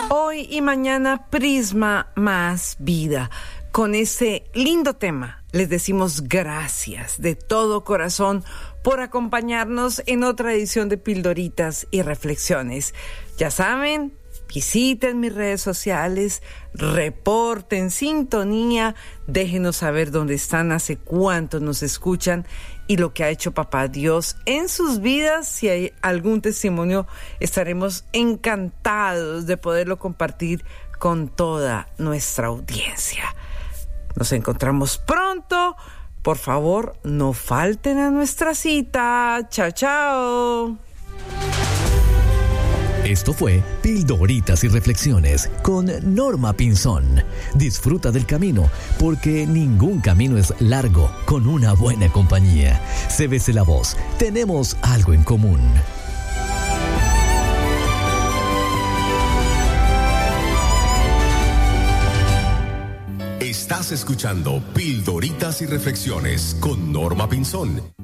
Hoy y mañana Prisma Más Vida. Con ese lindo tema les decimos gracias de todo corazón por acompañarnos en otra edición de Pildoritas y Reflexiones. Ya saben, visiten mis redes sociales, reporten sintonía, déjenos saber dónde están, hace cuánto nos escuchan y lo que ha hecho Papá Dios en sus vidas. Si hay algún testimonio, estaremos encantados de poderlo compartir con toda nuestra audiencia. Nos encontramos pronto. Por favor, no falten a nuestra cita. Chao, chao. Esto fue Pildoritas y Reflexiones con Norma Pinzón. Disfruta del camino, porque ningún camino es largo con una buena compañía. Cébese la voz, tenemos algo en común. Estás escuchando Pildoritas y Reflexiones con Norma Pinzón.